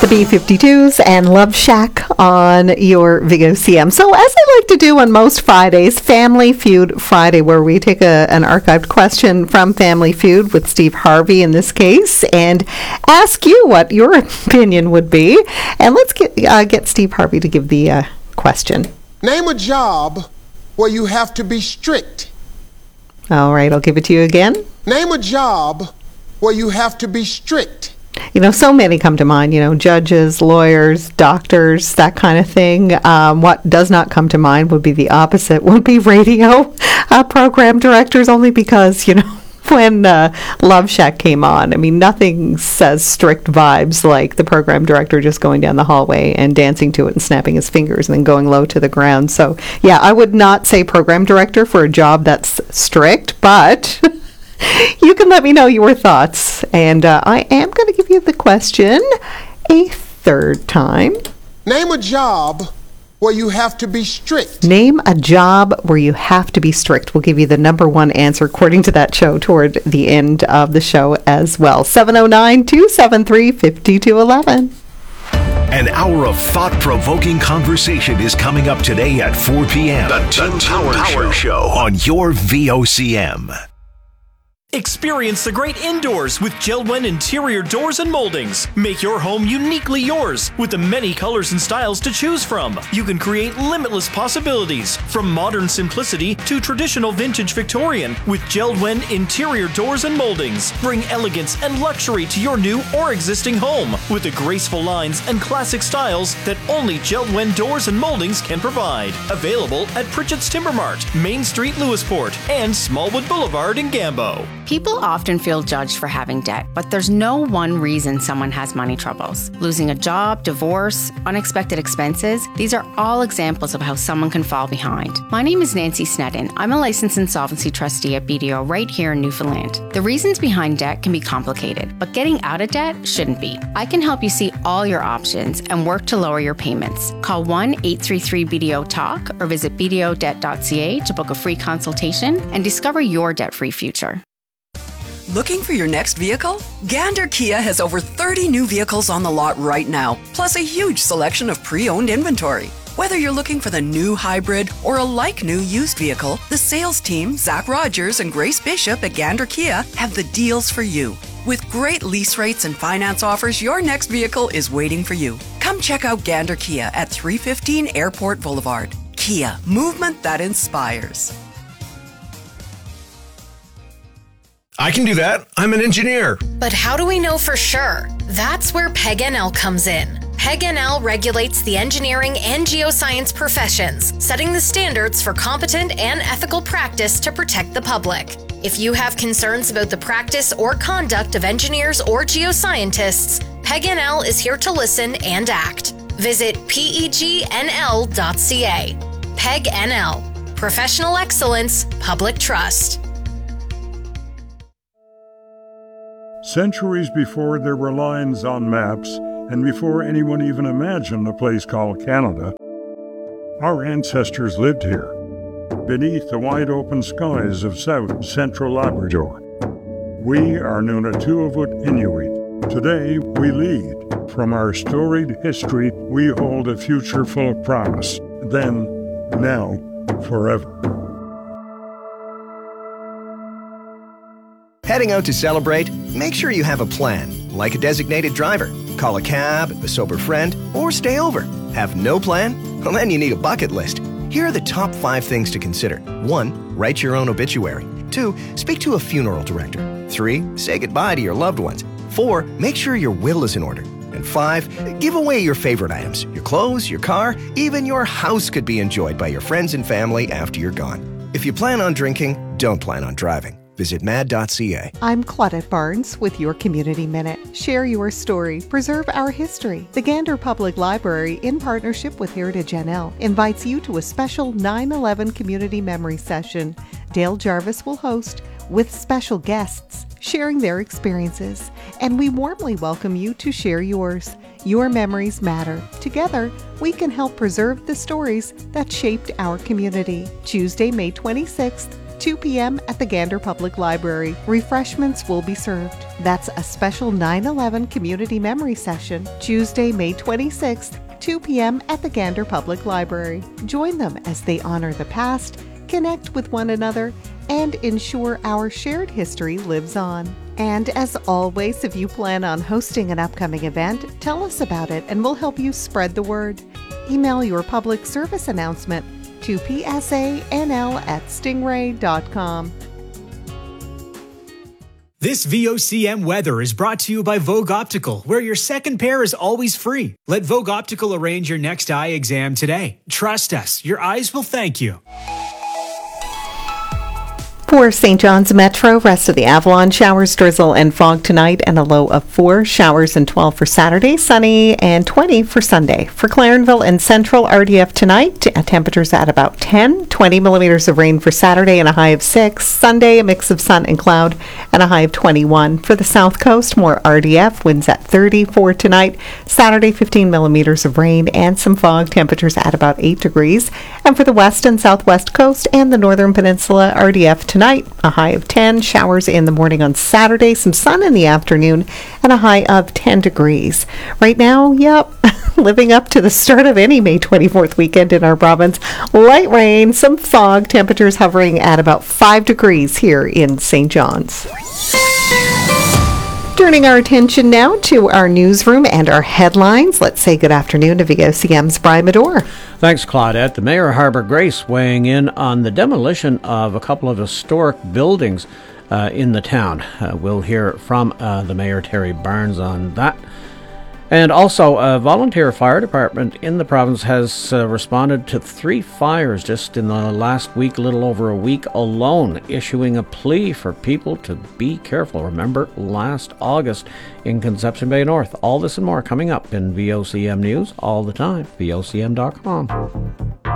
The B-52s and Love Shack on your VOCM. So as I like to do on most Fridays, Family Feud Friday, where we take an archived question from Family Feud with Steve Harvey in this case and ask you what your opinion would be. And let's get Steve Harvey to give the question. Name a job where you have to be strict. All right, I'll give it to you again. Name a job where you have to be strict. So many come to mind, judges, lawyers, doctors, that kind of thing. What does not come to mind would be the opposite, would be radio program directors, only because, when Love Shack came on, nothing says strict vibes like the program director just going down the hallway and dancing to it and snapping his fingers and then going low to the ground. So, yeah, I would not say program director for a job that's strict, but you can let me know your thoughts. And I am going to give you the question a third time. Name a job where you have to be strict. Name a job where you have to be strict. We'll give you the number one answer according to that show toward the end of the show as well. 709-273-5211. An hour of thought-provoking conversation is coming up today at 4 p.m. The Tim Power Show on your VOCM. Experience the great indoors with JELD-WEN interior doors and moldings. Make your home uniquely yours with the many colors and styles to choose from. You can create limitless possibilities from modern simplicity to traditional vintage Victorian with JELD-WEN interior doors and moldings. Bring elegance and luxury to your new or existing home with the graceful lines and classic styles that only JELD-WEN doors and moldings can provide. Available at Pritchett's Timber Mart, Main Street, Lewisport, and Smallwood Boulevard in Gambo. People often feel judged for having debt, but there's no one reason someone has money troubles. Losing a job, divorce, unexpected expenses, these are all examples of how someone can fall behind. My name is Nancy Sneddon. I'm a licensed insolvency trustee at BDO right here in Newfoundland. The reasons behind debt can be complicated, but getting out of debt shouldn't be. I can help you see all your options and work to lower your payments. Call 1-833-BDO-TALK or visit bdodebt.ca to book a free consultation and discover your debt-free future. Looking for your next vehicle? Gander Kia has over 30 new vehicles on the lot right now, plus a huge selection of pre-owned inventory. Whether you're looking for the new hybrid or a like-new used vehicle, the sales team, Zach Rogers and Grace Bishop at Gander Kia, have the deals for you. With great lease rates and finance offers, your next vehicle is waiting for you. Come check out Gander Kia at 315 Airport Boulevard. Kia, movement that inspires. I can do that. I'm an engineer. But how do we know for sure? That's where PEG-NL comes in. PEG-NL regulates the engineering and geoscience professions, setting the standards for competent and ethical practice to protect the public. If you have concerns about the practice or conduct of engineers or geoscientists, PEG-NL is here to listen and act. Visit pegnl.ca. PEG-NL. Professional excellence, public trust. Centuries before there were lines on maps, and before anyone even imagined a place called Canada, our ancestors lived here, beneath the wide-open skies of South Central Labrador. We are Nunatuavut Inuit. Today, we lead. From our storied history, we hold a future full of promise. Then, now, forever. Heading out to celebrate? Make sure you have a plan, like a designated driver. Call a cab, a sober friend, or stay over. Have no plan? Well, then you need a bucket list. Here are the top 5 things to consider. 1. Write your own obituary. 2. Speak to a funeral director. 3. Say goodbye to your loved ones. 4. Make sure your will is in order. And 5. Give away your favorite items. Your clothes, your car, even your house could be enjoyed by your friends and family after you're gone. If you plan on drinking, don't plan on driving. Visit mad.ca. I'm Claudette Barnes with your Community Minute. Share your story. Preserve our history. The Gander Public Library, in partnership with Heritage NL, invites you to a special 9/11 community memory session. Dale Jarvis will host, with special guests sharing their experiences. And we warmly welcome you to share yours. Your memories matter. Together, we can help preserve the stories that shaped our community. Tuesday, May 26th, 2 p.m. at the Gander Public Library. Refreshments will be served. That's a special 9/11 community memory session, Tuesday, May 26th, 2 p.m. at the Gander Public Library. Join them as they honor the past, connect with one another, and ensure our shared history lives on. And as always, if you plan on hosting an upcoming event, tell us about it and we'll help you spread the word. Email your public service announcement to psanl@stingray.com. This VOCM weather is brought to you by Vogue Optical, where your second pair is always free. Let Vogue Optical arrange your next eye exam today. Trust us, your eyes will thank you. For St. John's Metro, rest of the Avalon, showers, drizzle, and fog tonight, and a low of 4. Showers and 12 for Saturday, sunny, and 20 for Sunday. For Clarenville and Central, RDF tonight, temperatures at about 10. 20 millimeters of rain for Saturday and a high of 6. Sunday, a mix of sun and cloud and a high of 21. For the South Coast, more RDF, winds at 30 for tonight. Saturday, 15 millimeters of rain and some fog, temperatures at about 8 degrees. And for the West and Southwest Coast and the Northern Peninsula, RDF tonight, a high of 10, showers in the morning on Saturday, some sun in the afternoon, and a high of 10 degrees. Right now, living up to the start of any May 24th weekend in our province. Light rain, some fog, temperatures hovering at about 5 degrees here in St. John's. Turning our attention now to our newsroom and our headlines. Let's say good afternoon to VOCM's Brian Medore. Thanks, Claudette. The Mayor of Harbour Grace weighing in on the demolition of a couple of historic buildings in the town. We'll hear from the Mayor, Terry Barnes, on that. And also, a volunteer fire department in the province has responded to 3 fires just in the last week, a little over a week alone, issuing a plea for people to be careful. Remember, last August in Conception Bay North. All this and more coming up in VOCM News all the time. VOCM.com.